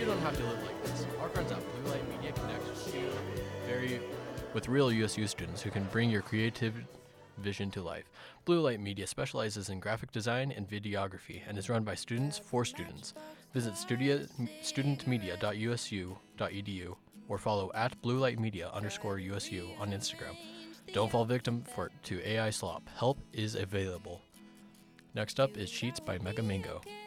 don't have to live like this. Our friends at Blue Light Media connect with real USU students who can bring your creative vision to life. Blue Light Media specializes in graphic design and videography and is run by students for students. Visit studentmedia.usu.edu or follow at bluelightmedia_USU on Instagram. Don't fall victim to AI slop. Help is available. Next up is Sheets by Mega Mango.